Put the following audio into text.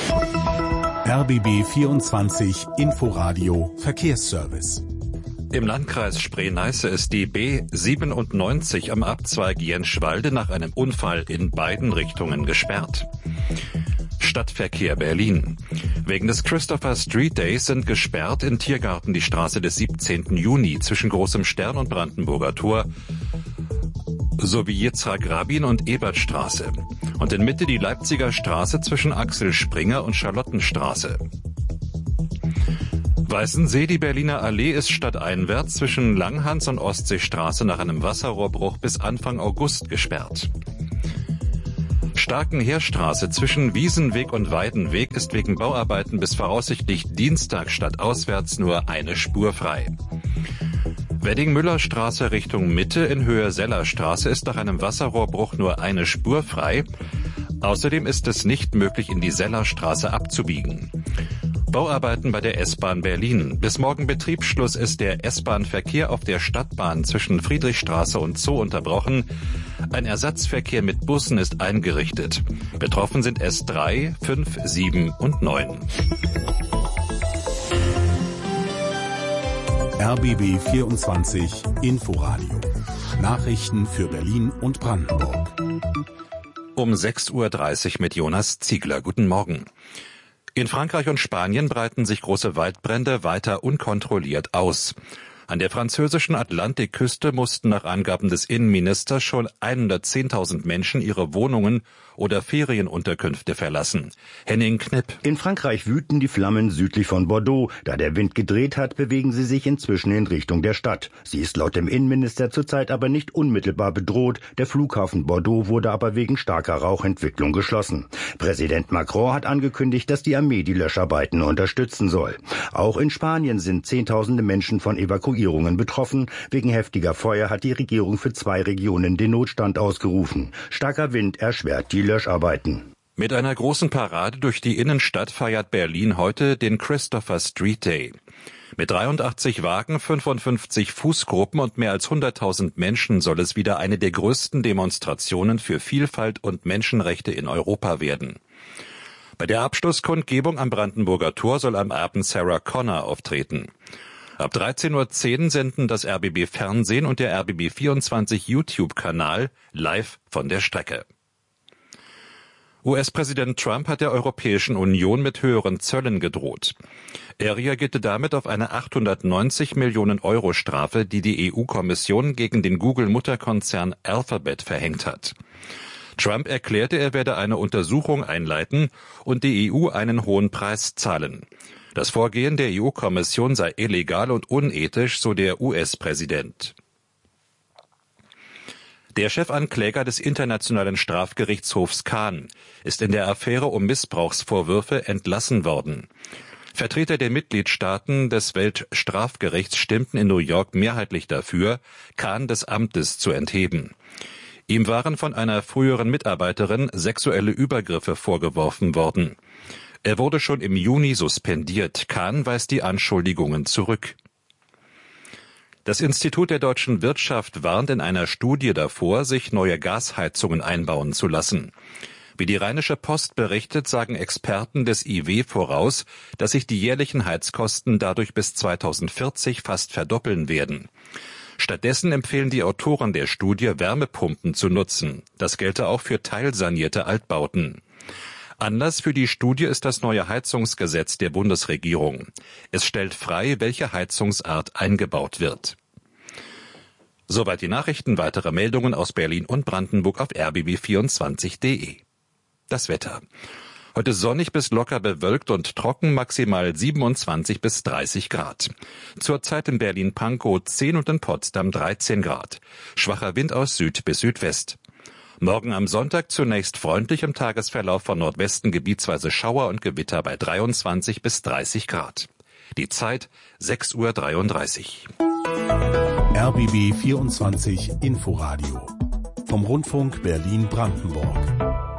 RBB 24 Inforadio Verkehrsservice. Im Landkreis Spree-Neiße ist die B97 am Abzweig Jenschwalde nach einem Unfall in beiden Richtungen gesperrt. Stadtverkehr Berlin. Wegen des Christopher Street Days sind gesperrt in Tiergarten die Straße des 17. Juni zwischen Großem Stern und Brandenburger Tor sowie Yitzhak Rabin und Ebertstraße. Und in Mitte die Leipziger Straße zwischen Axel Springer und Charlottenstraße. Weißensee, die Berliner Allee ist stadteinwärts zwischen Langhans und Ostseestraße nach einem Wasserrohrbruch bis Anfang August gesperrt. Starkenheerstraße zwischen Wiesenweg und Weidenweg ist wegen Bauarbeiten bis voraussichtlich Dienstag stadtauswärts nur eine Spur frei. Wedding-Müller-Straße Richtung Mitte in Höhe Sellerstraße ist nach einem Wasserrohrbruch nur eine Spur frei. Außerdem ist es nicht möglich, in die Sellerstraße abzubiegen. Bauarbeiten bei der S-Bahn Berlin. Bis morgen Betriebsschluss ist der S-Bahn-Verkehr auf der Stadtbahn zwischen Friedrichstraße und Zoo unterbrochen. Ein Ersatzverkehr mit Bussen ist eingerichtet. Betroffen sind S3, 5, 7 und 9. RBB 24 Inforadio. Nachrichten für Berlin und Brandenburg. Um 6:30 Uhr mit Jonas Ziegler. Guten Morgen. In Frankreich und Spanien breiten sich große Waldbrände weiter unkontrolliert aus. An der französischen Atlantikküste mussten nach Angaben des Innenministers schon 110.000 Menschen ihre Wohnungen oder Ferienunterkünfte verlassen. Henning Knipp. In Frankreich wüten die Flammen südlich von Bordeaux. Da der Wind gedreht hat, bewegen sie sich inzwischen in Richtung der Stadt. Sie ist laut dem Innenminister zurzeit aber nicht unmittelbar bedroht. Der Flughafen Bordeaux wurde aber wegen starker Rauchentwicklung geschlossen. Präsident Macron hat angekündigt, dass die Armee die Löscharbeiten unterstützen soll. Auch in Spanien sind Zehntausende Menschen von Evakuierungen betroffen. Wegen heftiger Feuer hat die Regierung für 2 Regionen den Notstand ausgerufen. Starker Wind erschwert die Löscharbeiten. Mit einer großen Parade durch die Innenstadt feiert Berlin heute den Christopher Street Day. Mit 83 Wagen, 55 Fußgruppen und mehr als 100.000 Menschen soll es wieder eine der größten Demonstrationen für Vielfalt und Menschenrechte in Europa werden. Bei der Abschlusskundgebung am Brandenburger Tor soll am Abend Sarah Connor auftreten. Ab 13:10 Uhr senden das RBB Fernsehen und der RBB 24 YouTube-Kanal live von der Strecke. US-Präsident Trump hat der Europäischen Union mit höheren Zöllen gedroht. Er reagierte damit auf eine 890 Millionen Euro Strafe, die die EU-Kommission gegen den Google-Mutterkonzern Alphabet verhängt hat. Trump erklärte, er werde eine Untersuchung einleiten und die EU einen hohen Preis zahlen. Das Vorgehen der EU-Kommission sei illegal und unethisch, so der US-Präsident. Der Chefankläger des Internationalen Strafgerichtshofs Khan ist in der Affäre um Missbrauchsvorwürfe entlassen worden. Vertreter der Mitgliedstaaten des Weltstrafgerichts stimmten in New York mehrheitlich dafür, Khan des Amtes zu entheben. Ihm waren von einer früheren Mitarbeiterin sexuelle Übergriffe vorgeworfen worden. Er wurde schon im Juni suspendiert. Khan weist die Anschuldigungen zurück. Das Institut der deutschen Wirtschaft warnt in einer Studie davor, sich neue Gasheizungen einbauen zu lassen. Wie die Rheinische Post berichtet, sagen Experten des IW voraus, dass sich die jährlichen Heizkosten dadurch bis 2040 fast verdoppeln werden. Stattdessen empfehlen die Autoren der Studie, Wärmepumpen zu nutzen. Das gelte auch für teilsanierte Altbauten. Anlass für die Studie ist das neue Heizungsgesetz der Bundesregierung. Es stellt frei, welche Heizungsart eingebaut wird. Soweit die Nachrichten. Weitere Meldungen aus Berlin und Brandenburg auf rbb24.de. Das Wetter. Heute sonnig bis locker bewölkt und trocken, maximal 27 bis 30 Grad. Zurzeit in Berlin-Pankow 10 und in Potsdam 13 Grad. Schwacher Wind aus Süd bis Südwest. Morgen am Sonntag zunächst freundlich, im Tagesverlauf von Nordwesten gebietsweise Schauer und Gewitter bei 23 bis 30 Grad. Die Zeit 6:33 Uhr. RBB 24 Inforadio vom Rundfunk Berlin-Brandenburg.